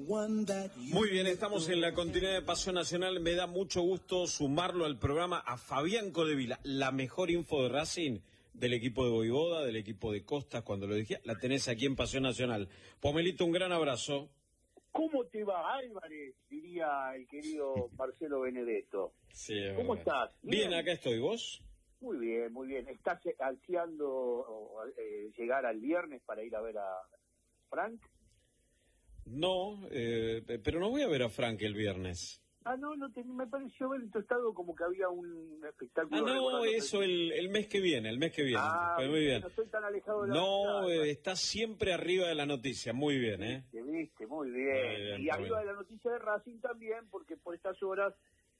Muy bien, estamos en la continuidad de Pasión Nacional. Me da mucho gusto sumarlo al programa a Fabián Codevila. La mejor info de Racing, del equipo de Voivoda, del equipo de Costas, cuando lo dije, la tenés aquí en Pasión Nacional. Pomelito, un gran abrazo. ¿Cómo te va, Álvarez? Diría el querido Marcelo Benedetto. Sí, ¿Cómo estás? Bien, acá estoy. ¿Vos? Muy bien, muy bien. ¿Estás ansiando llegar al viernes para ir a ver a Frank? No, pero no voy a ver a Frank el viernes. Me pareció ver en tu estado como que había un espectáculo. No, eso el mes que viene, Pues muy bien. No estoy tan alejado de la No, está siempre arriba de la noticia, muy bien, Viste, muy bien. Y arriba de la noticia de Racing también, porque por estas horas,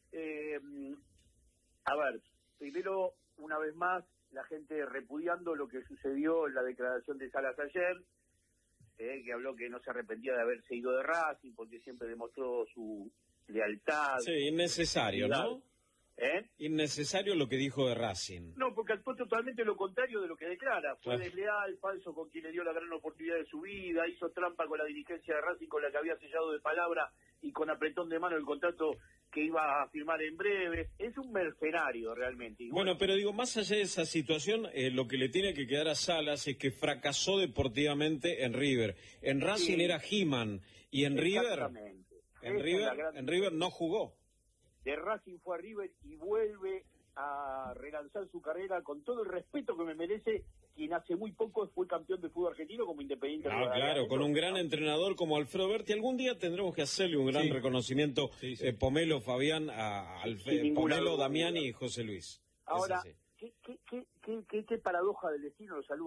a ver, primero, una vez más, la gente repudiando lo que sucedió en la declaración de Salas ayer, que habló que no se arrepentía de haberse ido de Racing, porque siempre demostró su lealtad. Sí, innecesario, ¿no? Innecesario lo que dijo de Racing. No, porque actuó totalmente lo contrario de lo que declara. Fue desleal, falso con quien le dio la gran oportunidad de su vida, hizo trampa con la dirigencia de Racing con la que había sellado de palabra y con apretón de mano el contrato que iba a firmar en breve. Es un mercenario realmente. Y bueno, pero digo, más allá de esa situación, lo que le tiene que quedar a Salas es que fracasó deportivamente en River. En Racing era He-Man y en River no jugó. De Racing fue a River y vuelve a relanzar su carrera con todo el respeto que me merece quien hace muy poco fue campeón de fútbol argentino como Independiente. Claro, con un gran entrenador como Alfredo Berti. Algún día tendremos que hacerle un gran reconocimiento, Pomelo, Fabián, Pomelo, Damián y José Luis. Ahora, ¿qué paradoja del destino? Los saludo